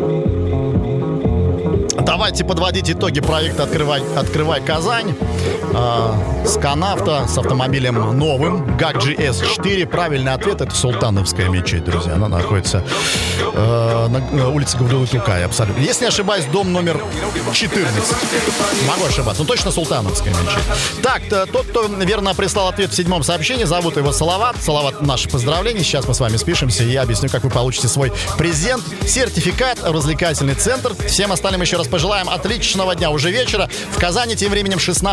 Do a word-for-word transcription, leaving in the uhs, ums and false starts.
Давайте подводить итоги проекта «Открывай, Открывай Казань». Э, Сканавто с автомобилем новым гак джи эс четыре. Правильный ответ — это Султановская мечеть, друзья. Она находится э, на, на улице Гаврила Тукая, абсолютно. Если не ошибаюсь, дом номер четырнадцать. Могу ошибаться, но точно Султановская мечеть. Так, то, тот, кто верно прислал ответ в седьмом сообщении, зовут его Салават. Салават, наши поздравления. Сейчас мы с вами спишемся, и я объясню, как вы получите свой презент. Сертификат в развлекательный центр. Всем остальным еще раз пожелаем отличного дня. Уже вечера. В Казани тем временем шестнадцать